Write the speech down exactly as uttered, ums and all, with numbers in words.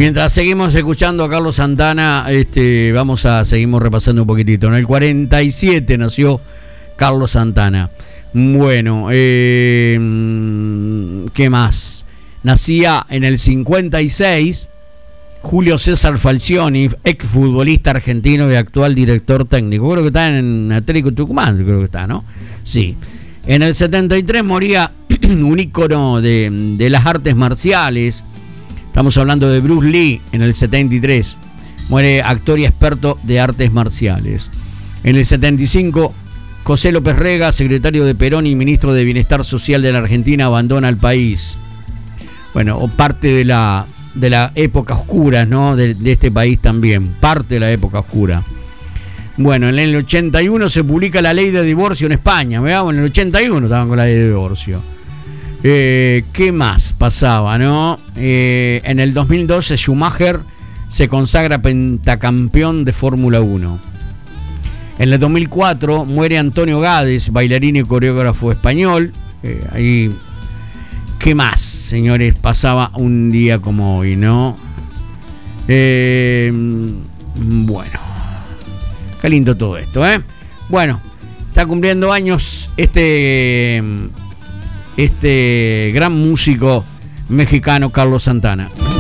Mientras seguimos escuchando a Carlos Santana, este, vamos a seguimos repasando un poquitito. En el cuarenta y siete nació Carlos Santana. Bueno, eh, ¿qué más? Nacía en el cincuenta y seis Julio César Falcioni, exfutbolista argentino y actual director técnico. Creo que está en Atlético Tucumán, creo que está, ¿no? Sí. En el setenta y tres moría un ícono de, de las artes marciales. Estamos hablando de Bruce Lee. En el setenta y tres muere actor y experto de artes marciales. En el setenta y cinco, José López Rega, secretario de Perón y ministro de Bienestar Social de la Argentina, abandona el país. Bueno, o parte de la, de la época oscura, ¿no? De, de este país también, parte de la época oscura. Bueno, en el ochenta y uno se publica la ley de divorcio en España. Veamos, en el ochenta y uno estaban con la ley de divorcio. Eh, ¿Qué más pasaba, no? Eh, en el dos mil doce Schumacher se consagra pentacampeón de Fórmula uno. En el dos mil cuatro muere Antonio Gades, bailarín y coreógrafo español. Eh, ahí, ¿qué más, señores? Pasaba un día como hoy, ¿no? Eh, bueno, qué lindo todo esto, ¿eh? Bueno, está cumpliendo años este... este gran músico mexicano Carlos Santana.